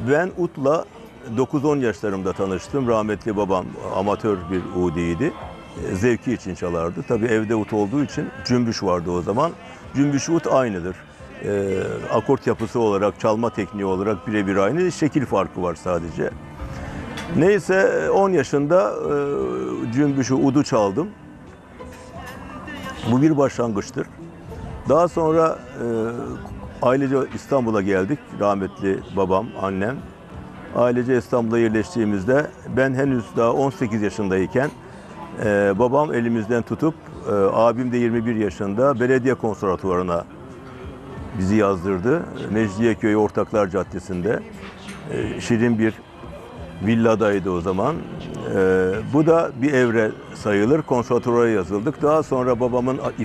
Ben utla 9-10 yaşlarımda tanıştım. Rahmetli babam amatör bir udiydi. Zevki için çalardı. Tabii evde ut olduğu için cümbüş vardı o zaman. Cümbüş ut aynıdır. Akort yapısı olarak, çalma tekniği olarak birebir aynı. Şekil farkı var sadece. Neyse 10 yaşında cümbüşü, udu çaldım. Bu bir başlangıçtır. Daha sonra ailece İstanbul'a geldik. Rahmetli babam, annem. Ailece İstanbul'a yerleştiğimizde ben henüz daha 18 yaşındayken babam elimizden tutup abim de 21 yaşında belediye konservatuvarına bizi yazdırdı. Mecidiyeköy Ortaklar Caddesi'nde şirin bir villadaydı o zaman. Bu da bir evre sayılır. Konservatuvara yazıldık. Daha sonra babamın